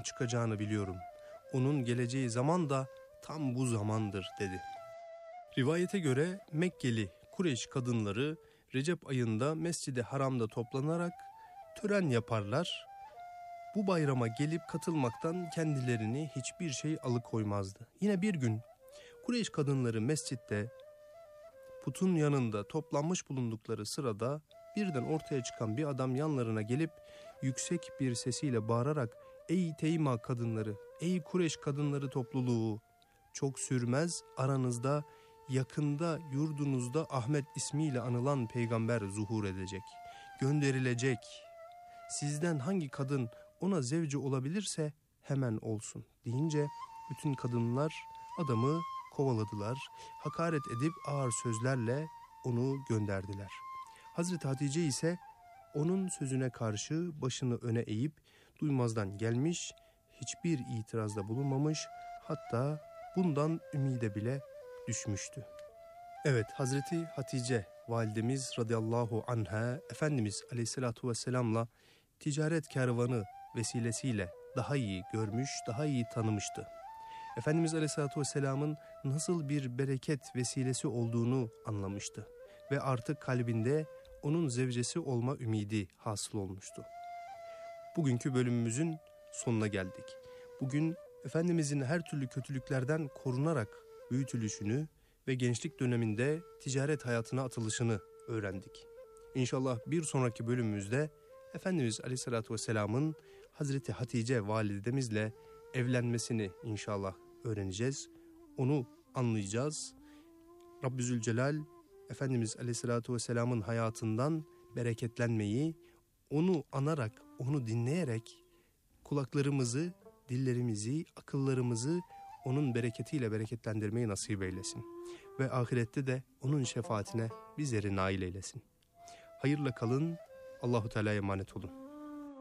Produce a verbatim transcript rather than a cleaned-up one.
çıkacağını biliyorum. Onun geleceği zaman da tam bu zamandır dedi. Rivayete göre Mekkeli Kureyş kadınları Recep ayında Mescid-i Haram'da toplanarak tören yaparlar. Bu bayrama gelip katılmaktan kendilerini hiçbir şey alıkoymazdı. Yine bir gün Kureyş kadınları mescitte putun yanında toplanmış bulundukları sırada birden ortaya çıkan bir adam yanlarına gelip yüksek bir sesiyle bağırarak "Ey Teyma kadınları, ey Kureyş kadınları topluluğu, çok sürmez aranızda yakında yurdunuzda Ahmet ismiyle anılan peygamber zuhur edecek, gönderilecek. Sizden hangi kadın ona zevci olabilirse hemen olsun" deyince bütün kadınlar adamı kovaladılar, hakaret edip ağır sözlerle onu gönderdiler. Hazreti Hatice ise onun sözüne karşı başını öne eğip duymazdan gelmiş, hiçbir itirazda bulunmamış, hatta bundan ümide bile düşmüştü. Evet, Hazreti Hatice validemiz radıyallahu anha Efendimiz aleyhissalatu vesselamla ticaret kervanı vesilesiyle daha iyi görmüş, daha iyi tanımıştı. Efendimiz aleyhissalatu vesselamın nasıl bir bereket vesilesi olduğunu anlamıştı ve artık kalbinde onun zevcesi olma ümidi hasıl olmuştu. Bugünkü bölümümüzün sonuna geldik. Bugün Efendimizin her türlü kötülüklerden korunarak büyütülüşünü ve gençlik döneminde ticaret hayatına atılışını öğrendik. İnşallah bir sonraki bölümümüzde Efendimiz Aleyhisselatü Vesselam'ın Hazreti Hatice validemizle evlenmesini inşallah öğreneceğiz. Onu anlayacağız. Rabbi Zülcelal Efendimiz Aleyhisselatü Vesselam'ın hayatından bereketlenmeyi, onu anarak, onu dinleyerek kulaklarımızı, dillerimizi, akıllarımızı onun bereketiyle bereketlendirmeyi nasip eylesin. Ve ahirette de onun şefaatine bizleri nail eylesin. Hayırla kalın, Allahu Teala'ya emanet olun.